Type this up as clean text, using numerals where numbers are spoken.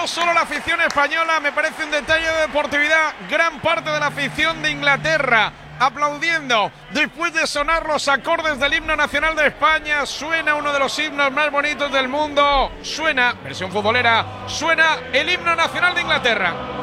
no solo la afición española, me parece un detalle de deportividad, gran parte de la afición de Inglaterra aplaudiendo después de sonar los acordes del himno nacional de España. Suena uno de los himnos más bonitos del mundo, suena, versión futbolera, suena el himno nacional de Inglaterra.